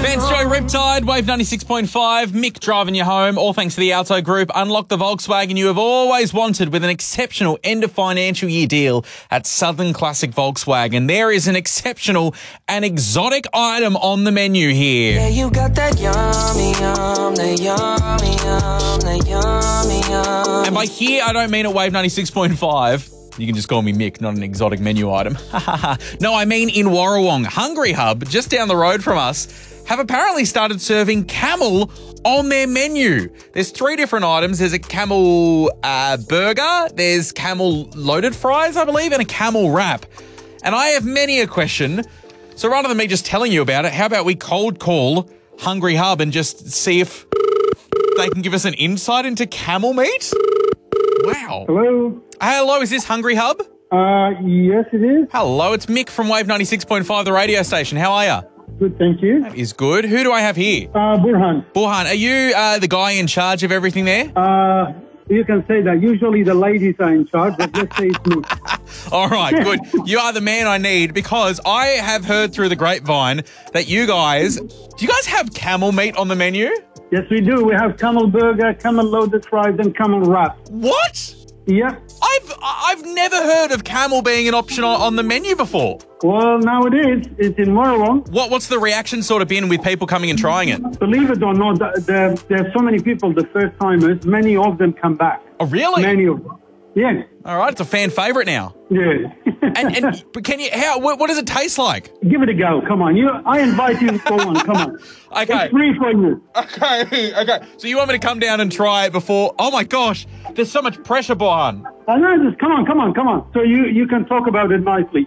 Vance Joy Riptide, Wave 96.5, Mick driving you home, all thanks to the Alto Group. Unlock the Volkswagen you have always wanted with an exceptional end of financial year deal at Southern Classic Volkswagen. There is an exceptional and exotic item on the menu here. Yeah, you got that yummy, that yummy, that yummy. And by here, I don't mean at Wave 96.5. You can just call me Mick, not an exotic menu item. No, I mean in Warrawong. Hungry Hub, just down the road from us, have apparently started serving camel on their menu. There's 3 different items. There's a camel burger, there's camel loaded fries, I believe, and a camel wrap. And I have many a question. So rather than me just telling you about it, how about we cold call Hungry Hub and just see if they can give us an insight into camel meat? Wow. Hello? Hello, is this Hungry Hub? Yes, it is. Hello, it's Mick from Wave 96.5, the radio station. How are you? Good, thank you. That is good. Who do I have here? Burhan. Burhan, are you the guy in charge of everything there? You can say that. Usually the ladies are in charge, but let's say it's me. All right, good. You are the man I need because I have heard through the grapevine that you guys... Do you guys have camel meat on the menu? Yes, we do. We have camel burger, camel loaded fries, and camel wrap. What? Yep. I've never heard of camel being an option on the menu before. Well, now it is. It's in Warrawong. What's the reaction sort of been with people coming and trying it? Believe it or not, there are so many people, the first timers, many of them come back. Oh, really? Many of them. Yes. All right, it's a fan favourite now. Yeah. But can you? What does it taste like? Give it a go. Come on. I invite you to go on. Come on. Okay. It's free for you. Okay. So you want me to come down and try it before? Oh my gosh, there's so much pressure, Burhan. No, just come on. So you can talk about it nicely.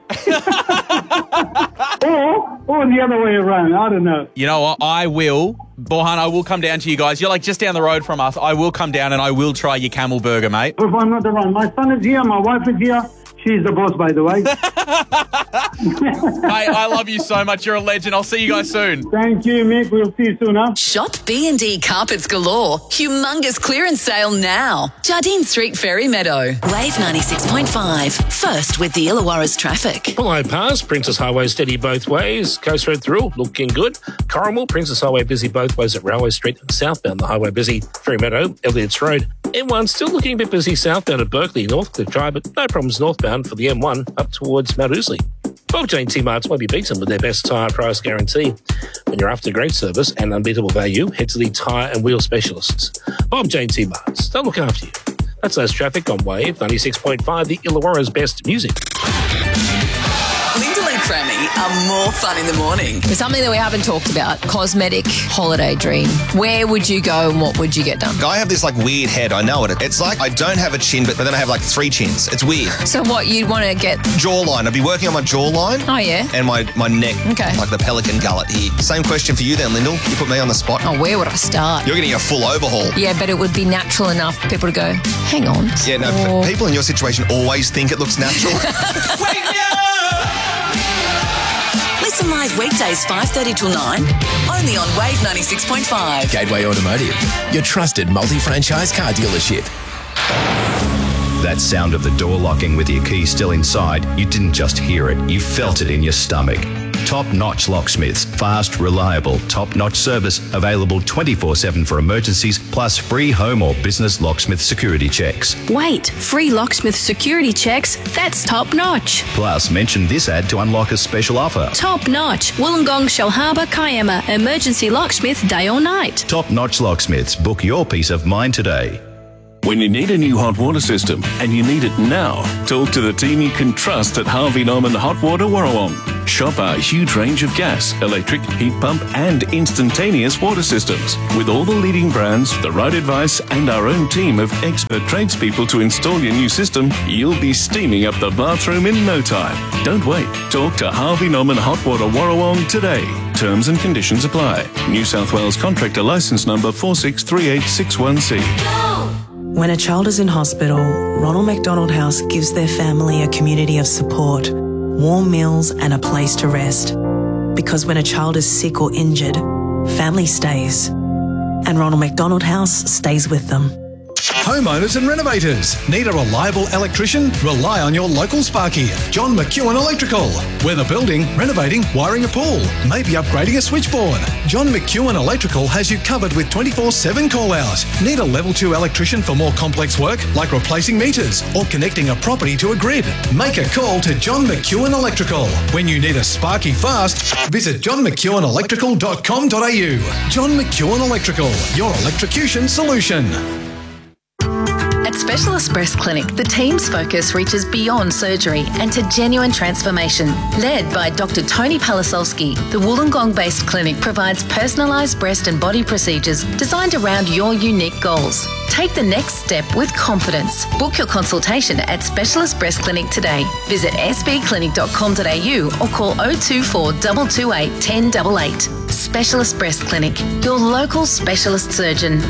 or the other way around. I don't know. You know what? I will. Burhan, I will come down to you guys. You're like just down the road from us. I will come down and I will try your camel burger, mate. If I'm not around, my son is here, my wife is here. She's the boss, by the way. Mate, I love you so much. You're a legend. I'll see you guys soon. Thank you, Mick. We'll see you soon, huh? Shop B&D Carpets Galore. Humongous clearance sale now. Jardine Street, Ferry Meadow. Wave 96.5. First with the Illawarra's traffic. Hello, Pass. Princess Highway steady both ways. Coast Road through, looking good. Corrimal, Princess Highway busy both ways at Railway Street. Southbound the highway busy. Ferry Meadow, Elliots Road. M1 still looking a bit busy southbound at Berkeley, Northcliffe Drive, but no problems northbound for the M1 up towards Mount Ousley. Bob Jane T-Marts won't be beaten with their best tyre price guarantee. When you're after great service and unbeatable value, head to the tyre and wheel specialists. Bob Jane T-Marts, they'll look after you. That's those traffic on Wave 96.5, the Illawarra's best music. Lyndall and Crammy are more fun in the morning. There's something that we haven't talked about. Cosmetic holiday dream. Where would you go and what would you get done? I have this like weird head. I know it. It's like I don't have a chin, but then I have like 3 chins. It's weird. So what you'd want to get? Jawline. I'd be working on my jawline. Oh, yeah. And my neck. Okay. Like the pelican gullet here. Same question for you then, Lyndall. You put me on the spot. Oh, where would I start? You're getting a full overhaul. Yeah, but it would be natural enough for people to go, hang on. Yeah, no, people in your situation always think it looks natural. Listen live weekdays 5:30 till 9, only on Wave 96.5. Gateway Automotive, your trusted multi-franchise car dealership. That sound of the door locking with your key still inside, you didn't just hear it, you felt it in your stomach. Top-notch locksmiths, fast, reliable, top-notch service, available 24/7 for emergencies, plus free home or business locksmith security checks. Wait, free locksmith security checks? That's top-notch. Plus, mention this ad to unlock a special offer. Top-notch, Wollongong, Shell Harbour, Kiama, emergency locksmith day or night. Top-notch locksmiths, book your peace of mind today. When you need a new hot water system, and you need it now, talk to the team you can trust at Harvey Norman Hot Water Warrawong. Shop our huge range of gas, electric, heat pump and instantaneous water systems. With all the leading brands, the right advice and our own team of expert tradespeople to install your new system, you'll be steaming up the bathroom in no time. Don't wait. Talk to Harvey Norman Hot Water Warrawong today. Terms and conditions apply. New South Wales Contractor Licence Number 463861C. When a child is in hospital, Ronald McDonald House gives their family a community of support, warm meals and a place to rest. Because when a child is sick or injured, family stays. And Ronald McDonald House stays with them. Homeowners and renovators. Need a reliable electrician? Rely on your local Sparky, John McEwen Electrical. Whether building, renovating, wiring a pool, maybe upgrading a switchboard, John McEwen Electrical has you covered with 24/7 call-out. Need a level 2 electrician for more complex work, like replacing meters or connecting a property to a grid? Make a call to John McEwen Electrical. When you need a Sparky fast, visit johnmcewenelectrical.com.au. John McEwen Electrical, your electrocution solution. At Specialist Breast Clinic, the team's focus reaches beyond surgery and to genuine transformation. Led by Dr. Tony Palasolski, the Wollongong-based clinic provides personalised breast and body procedures designed around your unique goals. Take the next step with confidence. Book your consultation at Specialist Breast Clinic today. Visit sbclinic.com.au or call 024 228 1088. Specialist Breast Clinic, your local specialist surgeon.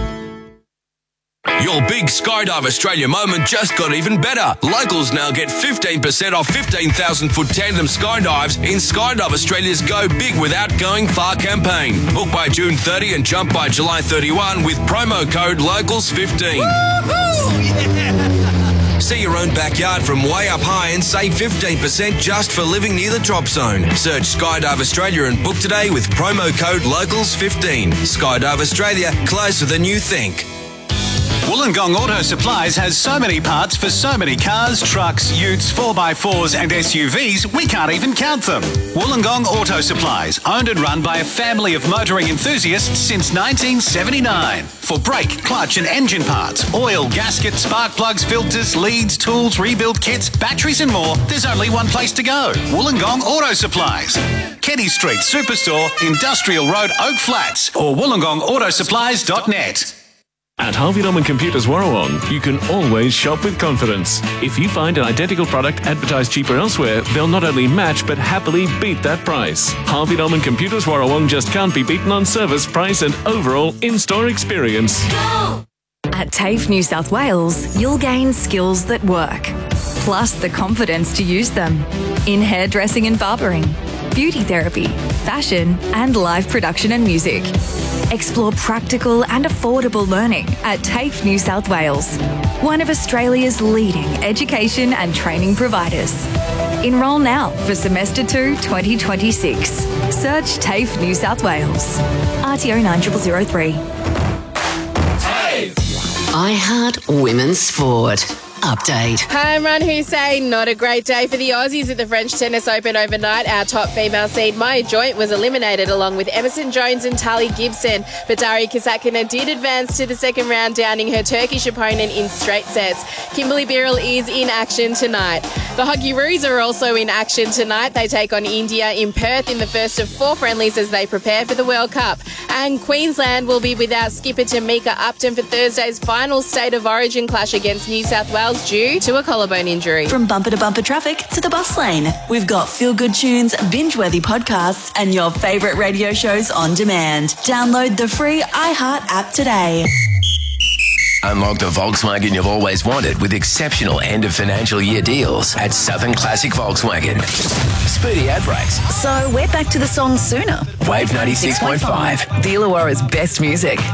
Your big Skydive Australia moment just got even better. Locals now get 15% off 15,000-foot tandem skydives in Skydive Australia's Go Big Without Going Far campaign. Book by June 30 and jump by July 31 with promo code LOCALS15. Woohoo! Yeah! See your own backyard from way up high and save 15% just for living near the drop zone. Search Skydive Australia and book today with promo code LOCALS15. Skydive Australia, closer than you think. Wollongong Auto Supplies has so many parts for so many cars, trucks, utes, 4x4s and SUVs, we can't even count them. Wollongong Auto Supplies, owned and run by a family of motoring enthusiasts since 1979. For brake, clutch and engine parts, oil, gasket, spark plugs, filters, leads, tools, rebuild kits, batteries and more, there's only one place to go. Wollongong Auto Supplies. Kenny Street Superstore, Industrial Road, Oak Flats or wollongongautoSupplies.net. At Harvey Norman Computers Warrawong, you can always shop with confidence. If you find an identical product advertised cheaper elsewhere, they'll not only match but happily beat that price. Harvey Norman Computers Warrawong just can't be beaten on service, price and overall in-store experience. At TAFE New South Wales, you'll gain skills that work, plus the confidence to use them in hairdressing and barbering, beauty therapy, fashion and live production and music. Explore practical and affordable learning at TAFE New South Wales, one of Australia's leading education and training providers. Enrol now for Semester 2 2026. Search TAFE New South Wales. RTO 9003. iHeart Women's Sport. Update. Hi, I'm Ran Hussein. Not a great day for the Aussies at the French Tennis Open overnight. Our top female seed, Maya Joint, was eliminated along with Emerson Jones and Tali Gibson. But Daria Kasatkina did advance to the second round, downing her Turkish opponent in straight sets. Kimberly Birrell is in action tonight. The Hockeyroos are also in action tonight. They take on India in Perth in the first of 4 friendlies as they prepare for the World Cup. And Queensland will be without skipper Tamika Upton for Thursday's final State of Origin clash against New South Wales due to a collarbone injury. From bumper to bumper traffic to the bus lane, we've got feel-good tunes, binge-worthy podcasts and your favourite radio shows on demand. Download the free iHeart app today. Unlock the Volkswagen you've always wanted with exceptional end of financial year deals at Southern Classic Volkswagen. Speedy ad breaks. So we're back to the song sooner. Wave 96.5. The Illawarra's best music.